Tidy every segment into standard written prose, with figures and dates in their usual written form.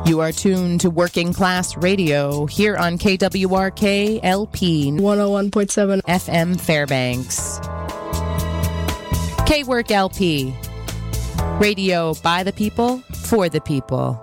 You are tuned to Working Class Radio here on KWRK LP 101.7 FM Fairbanks. KWORK LP, radio by the people, for the people.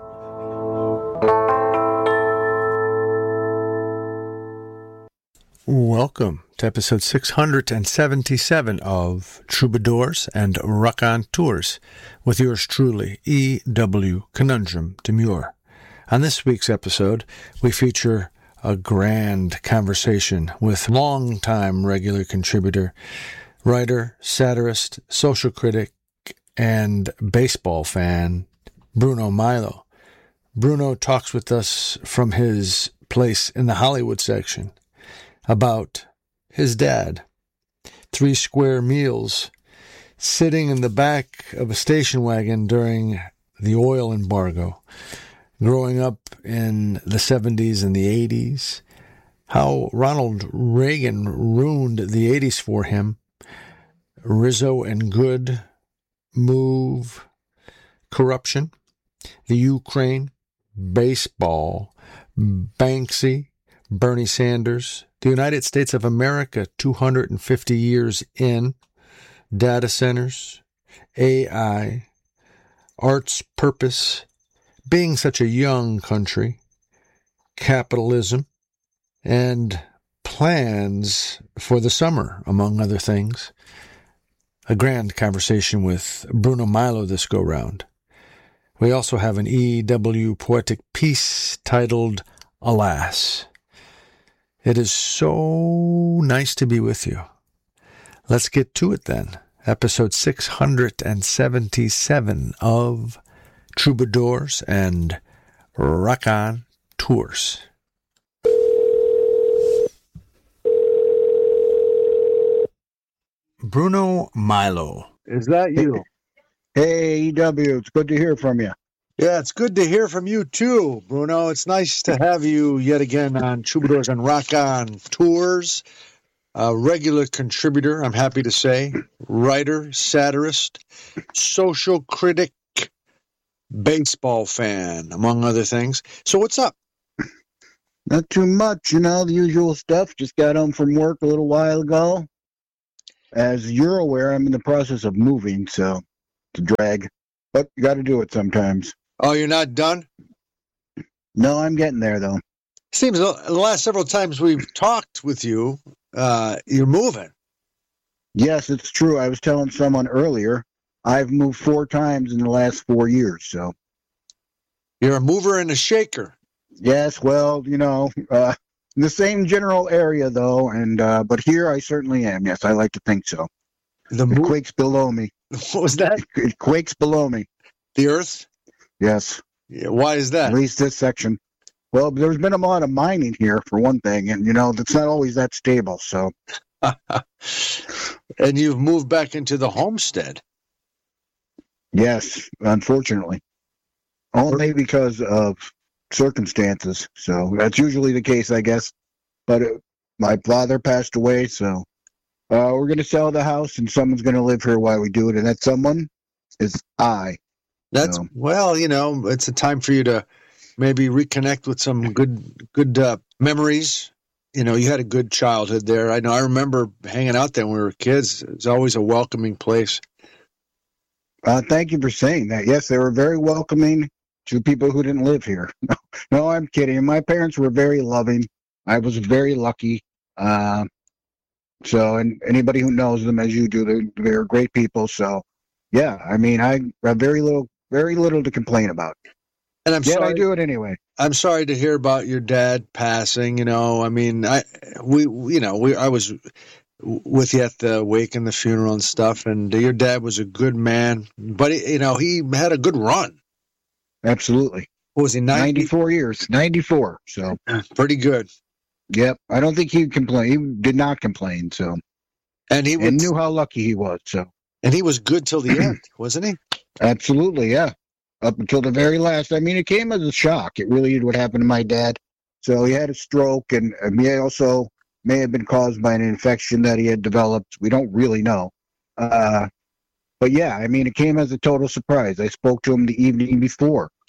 Welcome to episode 677 of Troubadours and Rock-On Tours with yours truly, E.W. Conundrum Demure. On this week's episode, we feature a grand conversation with longtime regular contributor, writer, satirist, social critic, and baseball fan, Bruno Milo. Bruno talks with us from his place in the Hollywood section about his dad, 3 square meals, sitting in the back of a station wagon during the oil embargo, growing up in the 70s and the 80s, how Ronald Reagan ruined the 80s for him, Rizzo and Good, Move, corruption, the Ukraine, baseball, Banksy, Bernie Sanders, the United States of America 250 years in, data centers, AI, art's purpose, being such a young country, capitalism, and plans for the summer, among other things. A grand conversation with Bruno Milo this go-round. We also have an E.W. poetic piece titled Alas. It is so nice to be with you. Let's get to it then. Episode 677 of Troubadours and Rock-On Tours. Bruno Milo. Is that you? Hey, EW, it's good to hear from you. Yeah, it's good to hear from you too, Bruno. It's nice to have you yet again on Troubadours and Rock-On Tours. A regular contributor, I'm happy to say, writer, satirist, social critic, baseball fan, among other things. So what's up? Not too much, the usual stuff. Just got home from work a little while ago. As you're aware, I'm in the process of moving, so it's a drag. But you got to do it sometimes. Oh, you're not done? No, I'm getting there, though. Seems the last several times we've talked with you, you're moving. Yes, it's true. I was telling someone earlier, I've moved 4 times in the last 4 years, so. You're a mover and a shaker. Yes, well, in the same general area, though, and but here I certainly am. Yes, I like to think so. It quakes below me. What was that? It quakes below me. The earth? Yes. Yeah, why is that? At least this section. Well, there's been a lot of mining here, for one thing, and, it's not always that stable, so. And you've moved back into the homestead. Yes, unfortunately. Only because of circumstances, so that's usually the case, I guess. But my father passed away, so we're going to sell the house, and someone's going to live here while we do it, and that someone is I. That's well, it's a time for you to maybe reconnect with some good memories. You had a good childhood there. I know. I remember hanging out there when we were kids. It was always a welcoming place. Thank you for saying that. Yes, they were very welcoming to people who didn't live here. No, I'm kidding. My parents were very loving. I was very lucky. And anybody who knows them as you do, they're great people. So, yeah, I mean, I have very little to complain about. And I'm sorry. I do it anyway. I'm sorry to hear about your dad passing. I mean, I was with you at the wake and the funeral and stuff. And your dad was a good man, but he had a good run. Absolutely. What was he? 94 years. 94. So pretty good. Yep. I don't think he complained. He did not complain. So, and knew how lucky he was. So, and he was good till the end, wasn't he? Absolutely. Yeah. Up until the very last. I mean, it came as a shock. It really did what happened to my dad. So he had a stroke, and he also may have been caused by an infection that he had developed. We don't really know. But yeah, I mean, it came as a total surprise. I spoke to him the evening before,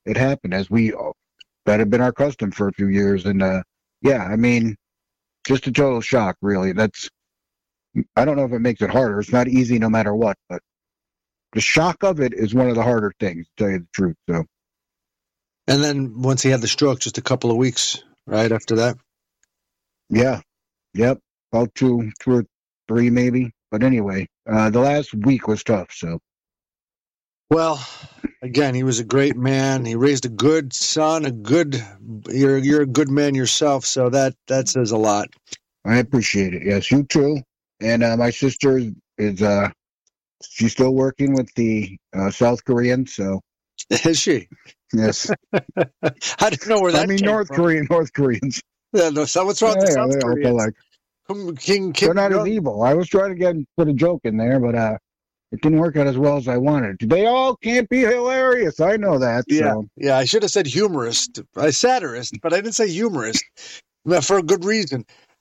it happened, that had been our custom for a few years. And yeah, I mean, just a total shock, really. I don't know if it makes it harder. It's not easy no matter what, but the shock of it is one of the harder things, to tell you the truth. So. And then once he had the stroke, just a couple of weeks, right after that. Yeah. Yep. About two or three, maybe. But anyway, the last week was tough. So. Well, again, he was a great man. He raised a good son. You're a good man yourself. So that says a lot. I appreciate it. Yes, you too. And my sister is she's still working with the South Koreans. So. Is she? Yes. I didn't know where that. I mean, North Koreans. Yeah, no. So what's wrong with the South Koreans? King, they're not as evil. I was trying to put a joke in there, but it didn't work out as well as I wanted. They all can't be hilarious. I know that. Yeah, so. yeah. I should have said humorist, satirist, but I didn't say humorist for a good reason.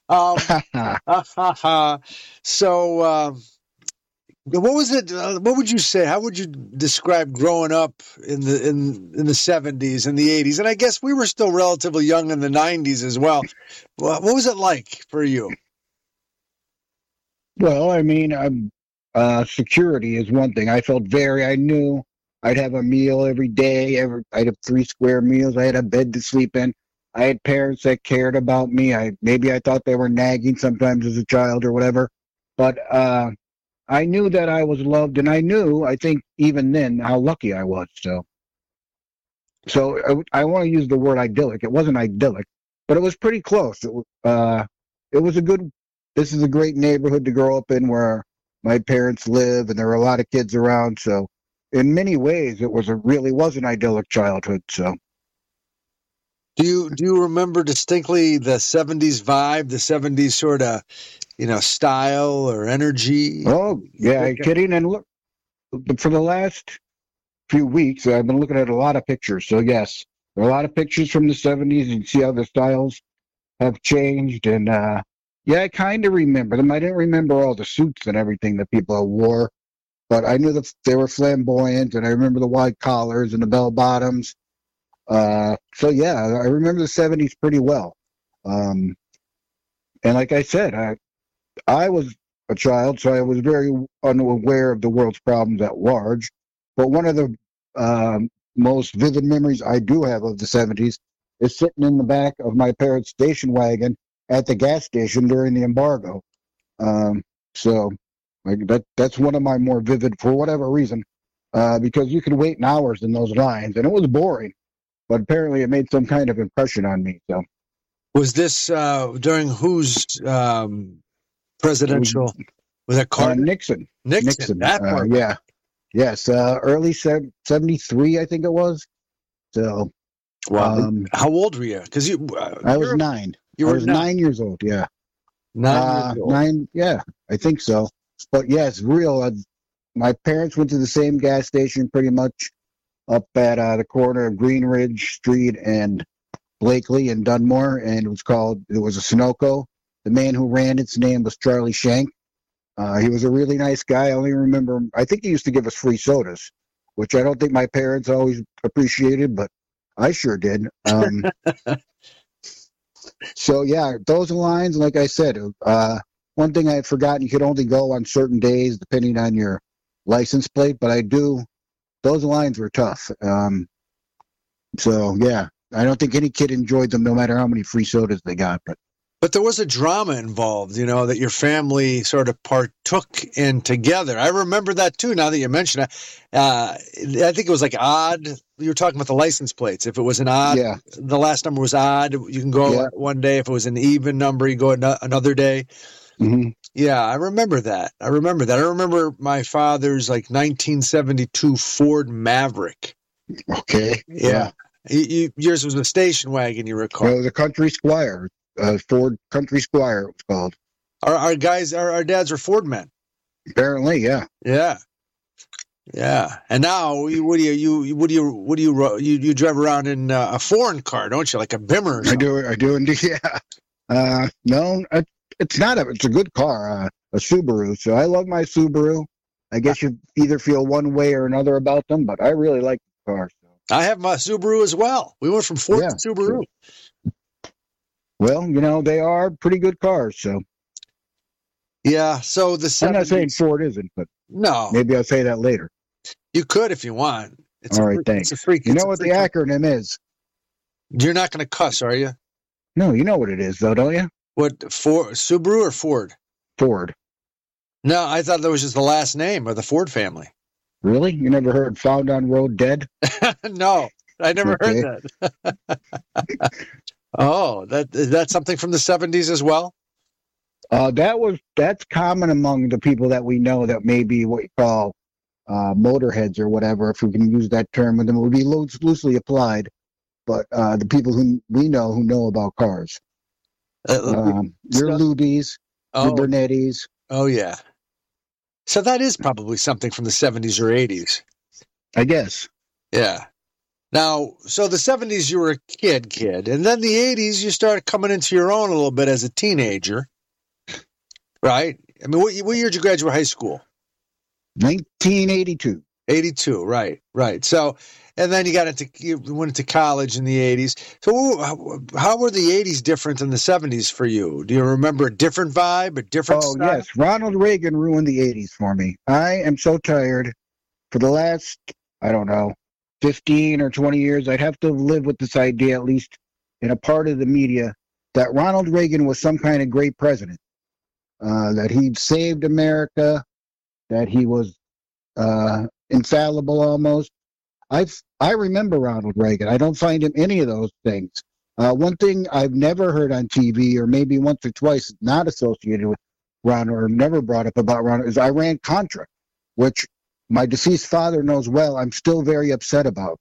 So, what was it? What would you say? How would you describe growing up in the 70s and the 80s? And I guess we were still relatively young in the 90s as well. What was it like for you? Well, I mean, security is one thing. I knew I'd have a meal every day. I'd have 3 square meals. I had a bed to sleep in. I had parents that cared about me. Maybe I thought they were nagging sometimes as a child or whatever, but I knew that I was loved, and I think even then, how lucky I was. So I want to use the word idyllic. It wasn't idyllic, but it was pretty close. It was this is a great neighborhood to grow up in where my parents live, and there were a lot of kids around. So in many ways, it really was an idyllic childhood. So. Do you remember distinctly the 70s vibe, the 70s sort of, style or energy? Oh, yeah, are you kidding? And look, for the last few weeks, I've been looking at a lot of pictures. So, yes, there are a lot of pictures from the 70s. You can see how the styles have changed. And, yeah, I kind of remember them. I didn't remember all the suits and everything that people wore, but I knew that they were flamboyant, and I remember the wide collars and the bell bottoms. So yeah, I remember the 70s pretty well. And like I said, I was a child, so I was very unaware of the world's problems at large. But one of the most vivid memories I do have of the 70s is sitting in the back of my parents' station wagon at the gas station during the embargo. So like that's one of my more vivid, for whatever reason, because you could wait in hours in those lines, and it was boring. But apparently it made some kind of impression on me. So, was this during whose presidential? Was that Carter? Nixon. Nixon. That part. Yeah. Yes. Early 73, I think it was. So. Wow. How old were you? Because I was 9. I was 9 years old. Yeah. 9 years old. 9. Yeah, I think so. But yeah, it's real. My parents went to the same gas station pretty much, up at the corner of Greenridge Street and Blakely and Dunmore, and it was a Sunoco. The man who ran its name was Charlie Shank. He was a really nice guy. I only remember, I think he used to give us free sodas, which I don't think my parents always appreciated, but I sure did. So yeah, those lines, like I said, one thing I had forgotten, you could only go on certain days depending on your license plate, but those lines were tough. So, yeah, I don't think any kid enjoyed them, no matter how many free sodas they got. But there was a drama involved, that your family sort of partook in together. I remember that, too, now that you mention it. I think it was like odd. You were talking about the license plates. If it was an odd, yeah. The last number was odd, you can go one day. If it was an even number, you go another day. Mm-hmm. Yeah, I remember that. I remember my father's 1972 Ford Maverick. Okay. Yeah. Yours was a station wagon, you recall. Well, it was a Country Squire. Ford Country Squire, it was called. Our dads are Ford men. Apparently, yeah. Yeah. Yeah. And now, what do you drive around in a foreign car, don't you? Like a Bimmer or something. I do indeed, yeah. No, it's a good car, a Subaru. So I love my Subaru. I guess you either feel one way or another about them, but I really like the car. So. I have my Subaru as well. We went from Ford to Subaru. Well, they are pretty good cars, so. Yeah, so the 70s, I'm not saying Ford isn't, but no, maybe I'll say that later. you could if you want. All right, thanks. You know what the acronym is? You're not going to cuss, are you? No, you know what it is, though, don't you? What, Subaru or Ford? Ford. No, I thought that was just the last name of the Ford family. Really? You never heard Found on Road Dead? No, I never heard that. Oh, is that something from the 70s as well? That's common among the people that we know that may be what you call motorheads or whatever, if we can use that term with them. It would be loosely applied, but the people who we know who know about cars. Your Lubies, your Bernettis. Oh, yeah. So that is probably something from the 70s or 80s. I guess. Yeah. Now, so the 70s, you were a kid, and then the 80s, you started coming into your own a little bit as a teenager, right? I mean, what year did you graduate high school? 1982. 82, right. So, and then you went into college in the 80s. So how were the 80s different than the 70s for you? Do you remember a different vibe, a different style? Yes. Ronald Reagan ruined the 80s for me. I am so tired. For the last, 15 or 20 years, I'd have to live with this idea, at least in a part of the media, that Ronald Reagan was some kind of great president, that he'd saved America, that he was infallible almost. I remember Ronald Reagan. I don't find him any of those things. One thing I've never heard on TV, or maybe once or twice, not associated with Ronald or never brought up about Ronald, is Iran-Contra, which my deceased father knows well. I'm still very upset about.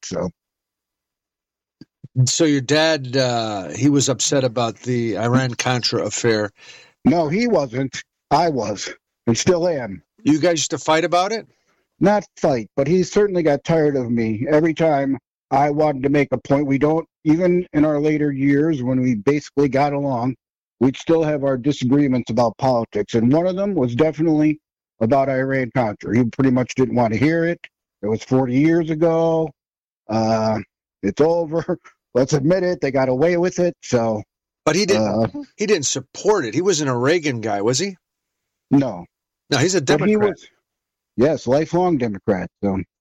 So your dad, he was upset about the Iran-Contra affair. No, he wasn't. I was. And still am. You guys used to fight about it? Not fight, but he certainly got tired of me. Every time I wanted to make a point, we don't, even in our later years when we basically got along, we'd still have our disagreements about politics. And one of them was definitely about Iran-Contra. He pretty much didn't want to hear it. It was 40 years ago. It's over. Let's admit it. They got away with it. So, but he didn't support it. He wasn't a Reagan guy, was he? No. No, he's a Democrat. Yes, lifelong Democrat. So